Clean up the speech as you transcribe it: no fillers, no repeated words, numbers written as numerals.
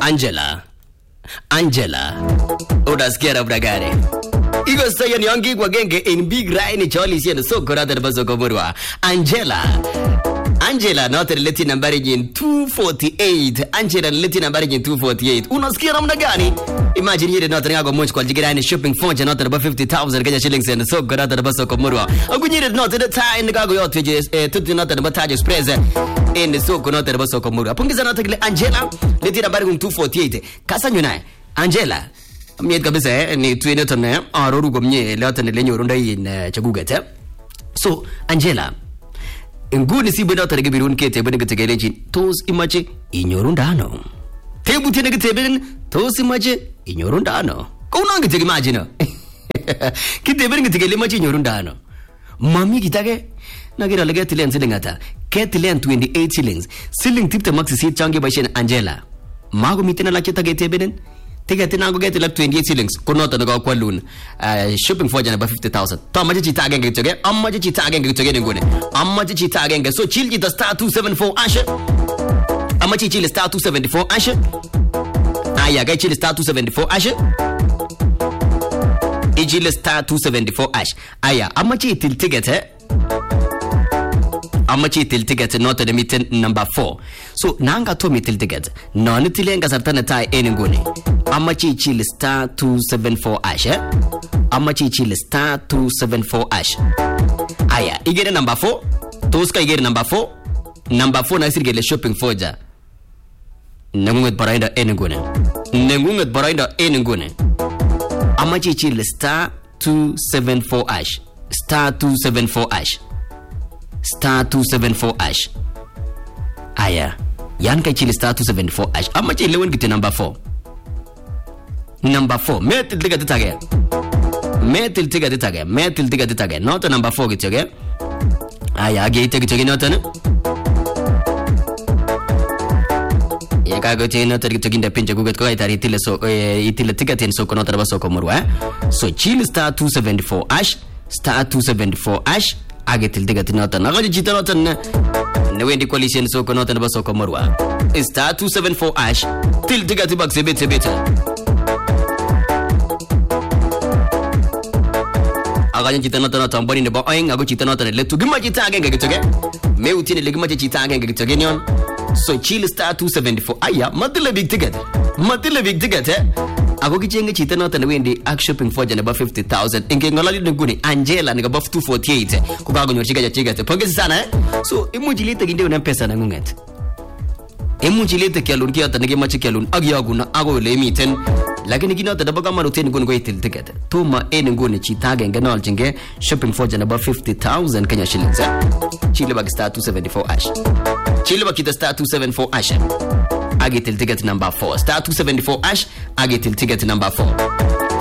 Angela. Unasikia labda gani? Iko sasa ni yangi kwa genge in big rain choli sio soko rada bazo komurwa. Angela not related number in 248. Angela related number in 248. Unasikia namna gani? Imagine yeye not ngago munch kwa jigira ni shopping phone not about 50,000 Kenya shillings and soko rada bazo komurwa. Agunyire not the time ngago yote tuti not about Taj Express in soko not about soko komurwa. Pongeza not ile Angela related number in 248. Kasanyo naye Angela miet kabisa ni tuine tone aroru gomnye leo tane lenyo runda yin chagugete. So Angela nguni sibu na tarige birun kete bene getegele chin tos imache inyorundano tebu tene getebelen tos imache inyorundano ko unange tege imagine kite bene getegele imache inyorundano mami kitage nagira lege tilen silingata ketilen 28 shillings siling tipte maxi sit change bashen Angela mago mitena la cheta getebelen ticket na go get like 28 shillings kunota na kwa loan shopping for jana ba 50,000 to amaje chita agenge gitoge amaje chita agenge gitoge ngone amaje chita agenge so chill the star 274 ashe amaje chill star 274 ashe aya ga chill star 274 ashe chill star 274 ashe aya amaje til ticket amachi til ticket not the meeting number 4 so nanga to meeting ticket non tilenga sartana tai eningone amachi chill star 274 ash amachi chill star 274 ash aya igere number 4 toska igere number 4 na sirgele shopping foja nengunget barainda eningone amachi chill star 274 ash star 274 ash star 274 ash aya yan kai chili star 274 ash amma ce lewen gite number 4 metil tiga tage not number 4 gite okay aya ge ite gite not ne ya ka go te not gite ginde pinje guget ko itari tile so itile tiga ten so ko not ba so ko murwa so chili star 274 ash star 274 ash agetil tiga tinota na gaji chitanota ne wendi coalition so ko nota ba so ko marwa star 274 ash til tiga tibak sebet agaji chitanota na tambani ne ba oyin ago chitanota le tu gima chita agenge gitoge me utine le gima chita agenge gitoge nyon so chill star 274 aya matile big ticket ago kichenge chita nota na wendi ak shopping for jana ba 50,000 inge ngolali nguni Angela nga ba 248 kugago nyochiga chiga pongezi sana so imujilite ginde una pesa na ngunget imujilite kyalun kiyata nige machi kyalun agyaguna ago le miten lakini kinota dabaga maruten nguni go itil ticket tuma nguni chita genge nol jinge shopping for jana ba 50,000 Kenya shillings chile bag star 274 ash chile bag star 274 ash agetil ticket number 4 star 274 ash agetil ticket number 4